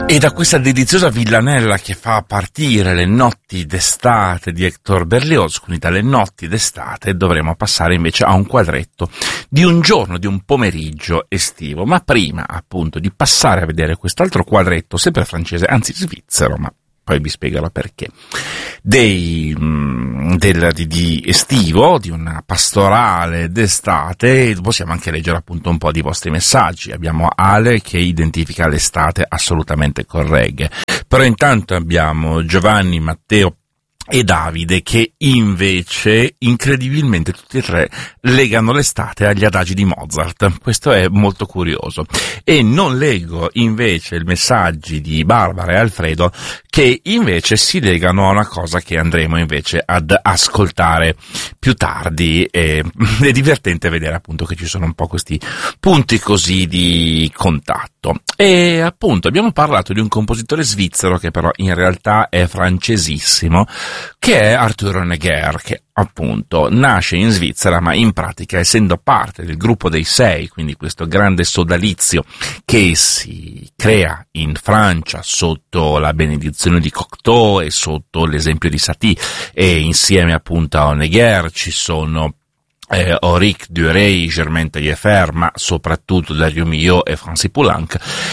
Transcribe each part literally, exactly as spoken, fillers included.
E da questa deliziosa villanella che fa partire le notti d'estate di Hector Berlioz, quindi dalle notti d'estate dovremo passare invece a un quadretto di un giorno, di un pomeriggio estivo. Ma prima appunto di passare a vedere quest'altro quadretto, sempre francese, anzi svizzero, ma poi vi spiegherò perché, dei, mh, del, di, di estivo, di una pastorale d'estate, possiamo anche leggere appunto un po' di vostri messaggi. Abbiamo Ale che identifica l'estate assolutamente con reggae, però intanto abbiamo Giovanni, Matteo e Davide che invece incredibilmente tutti e tre legano l'estate agli adagi di Mozart. Questo è molto curioso. E non leggo invece i messaggi di Barbara e Alfredo che invece si legano a una cosa che andremo invece ad ascoltare più tardi. E è divertente vedere appunto che ci sono un po' questi punti così di contatto. E appunto abbiamo parlato di un compositore svizzero che però in realtà è francesissimo, che è Arthur Honegger, che appunto nasce in Svizzera, ma in pratica, essendo parte del gruppo dei sei, quindi questo grande sodalizio che si crea in Francia sotto la benedizione di Cocteau e sotto l'esempio di Satie, e insieme appunto a Honegger ci sono Eh, Auric Durey, Germain Taillefer, ma soprattutto Dario Milhaud e Francis Poulenc.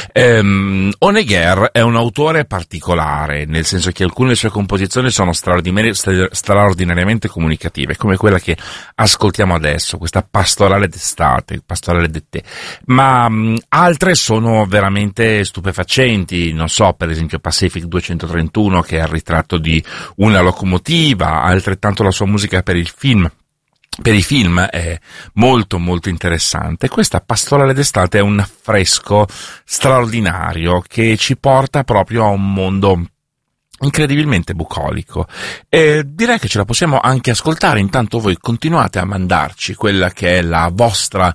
ehm, Honegger è un autore particolare, nel senso che alcune delle sue composizioni sono straordinari- straordinariamente comunicative, come quella che ascoltiamo adesso, questa pastorale d'estate, pastorale d'été, ma mh, altre sono veramente stupefacenti. Non so, per esempio Pacific duecentotrentuno, che è il ritratto di una locomotiva, altrettanto la sua musica per il film. Per i film è molto molto interessante. Questa pastorale d'estate è un affresco straordinario che ci porta proprio a un mondo incredibilmente bucolico, e direi che ce la possiamo anche ascoltare. Intanto voi continuate a mandarci quella che è la vostra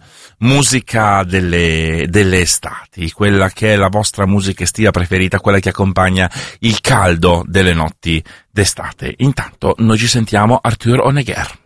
musica delle, delle estati, quella che è la vostra musica estiva preferita, quella che accompagna il caldo delle notti d'estate. Intanto noi ci sentiamo Arthur Honegger.